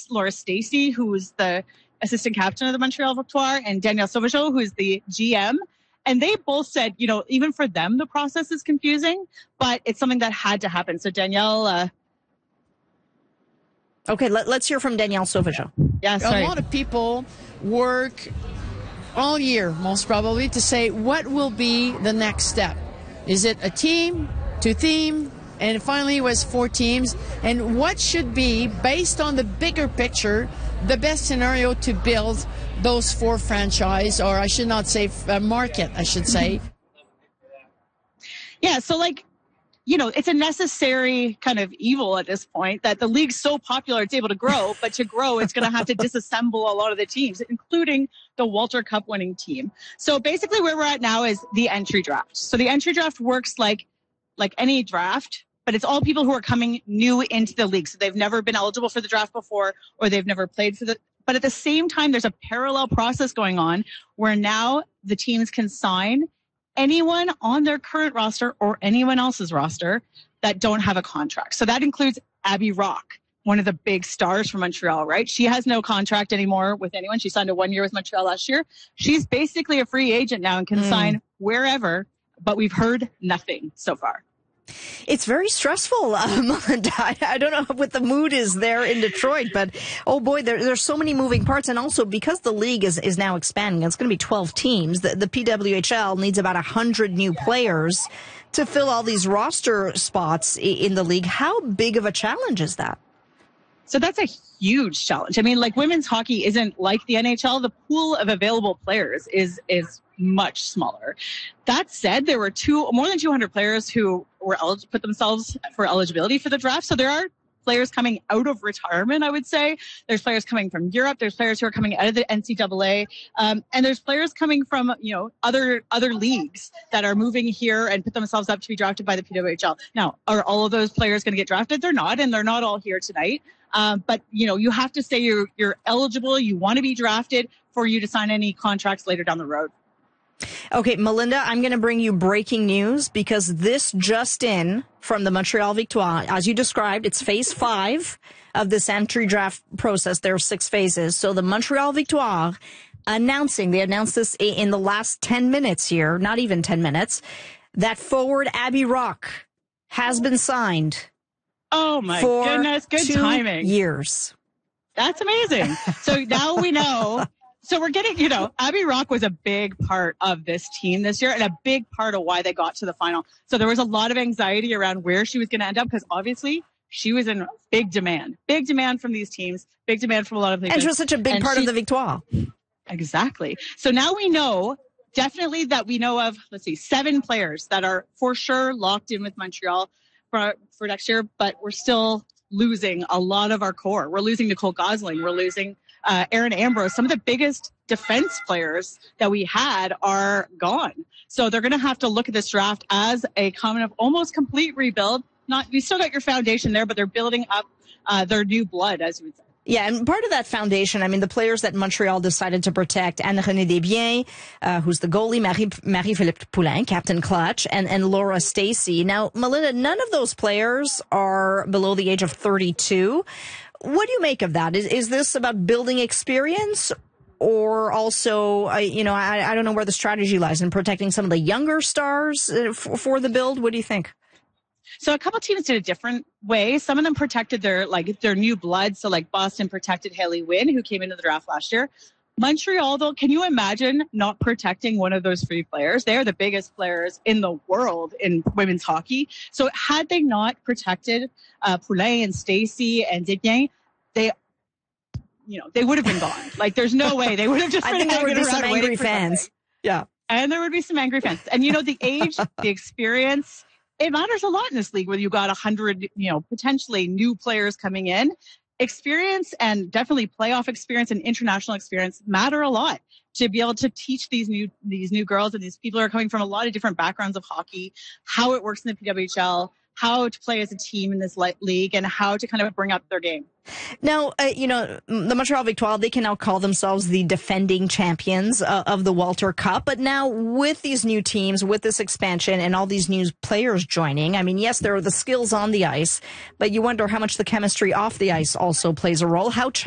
Laura Stacey, who was the assistant captain of the Montreal Victoire, and Danielle Sauvageau, who is the GM. And they both said, even for them, the process is confusing, but it's something that had to happen. So Danielle... Okay, let's hear from Danielle Sauvageau. Yeah, sorry. A lot of people work all year, most probably, to say what will be the next step. Is it a team, 2 team, and finally it was 4 teams? And what should be, based on the bigger picture, the best scenario to build those 4 franchise, or I should not say market, I should say. Yeah, so it's a necessary kind of evil at this point that the league's so popular it's able to grow, but to grow it's going to have to disassemble a lot of the teams, including the Walter Cup winning team. So basically where we're at now is the entry draft. So the entry draft works like any draft, but it's all people who are coming new into the league. So they've never been eligible for the draft before, or they've never played for but at the same time, there's a parallel process going on where now the teams can sign anyone on their current roster or anyone else's roster that don't have a contract. So that includes Abby Rock, one of the big stars from Montreal, right? She has no contract anymore with anyone. She signed a 1 year with Montreal last year. She's basically a free agent now and can sign wherever, but we've heard nothing so far. It's very stressful, Melinda. I don't know what the mood is there in Detroit, but oh boy, there's so many moving parts. And also because the league is now expanding, it's going to be 12 teams. The PWHL needs about 100 new players to fill all these roster spots in the league. How big of a challenge is that? So that's a huge challenge. I mean, women's hockey isn't like the NHL. The pool of available players is much smaller. That said, there were more than 200 players who were put themselves for eligibility for the draft. So there are players coming out of retirement, I would say. There's players coming from Europe. There's players who are coming out of the NCAA. And there's players coming from, other leagues that are moving here and put themselves up to be drafted by the PWHL. Now, are all of those players going to get drafted? They're not, and they're not all here tonight. But you have to say you're eligible. You want to be drafted for you to sign any contracts later down the road. Okay, Melinda, I'm going to bring you breaking news because this just in from the Montreal Victoire. As you described, it's phase 5 of this entry draft process. There are 6 phases. So the Montreal Victoire they announced this in the last 10 minutes here, not even 10 minutes, that forward Abby Rock has been signed. Oh my goodness, good 2 timing. years. That's amazing. So now we know. So we're getting, Abby Rock was a big part of this team this year and a big part of why they got to the final. So there was a lot of anxiety around where she was going to end up because obviously she was in big demand from these teams, big demand from a lot of people. And she was such a big part of the Victoire. Exactly. So now we know definitely that we know of, 7 players that are for sure locked in with Montreal for next year, but we're still losing a lot of our core. We're losing Nicole Gosling. We're losing Erin Ambrose. Some of the biggest defense players that we had are gone. So they're going to have to look at this draft as a kind of almost complete rebuild. You still got your foundation there, but they're building up their new blood, as you would say. Yeah, and part of that foundation, the players that Montreal decided to protect, Anne-Renée Desbiens, who's the goalie, Marie-Philippe Poulin, Captain Clutch, and Laura Stacey. Now, Melinda, none of those players are below the age of 32. What do you make of that? Is this about building experience or also, I don't know where the strategy lies in protecting some of the younger stars for the build? What do you think? So a couple teams did a different way. Some of them protected their new blood. So Boston protected Haley Wynn, who came into the draft last year. Montreal, though, can you imagine not protecting one of those 3 players? They are the biggest players in the world in women's hockey. So had they not protected Poulin and Stacey and Desbiens, they would have been gone. There's no way they would have just been hanging around. I think there would be some angry fans. Yeah. And there would be some angry fans. And, the age, the experience, it matters a lot in this league when you've got 100, potentially new players coming in. Experience and definitely playoff experience and international experience matter a lot to be able to teach these new girls and these people who are coming from a lot of different backgrounds of hockey, how it works in the PWHL, how to play as a team in this league, and how to kind of bring up their game. Now, the Montreal Victoire, they can now call themselves the defending champions of the Walter Cup. But now with these new teams, with this expansion and all these new players joining, yes, there are the skills on the ice, but you wonder how much the chemistry off the ice also plays a role. How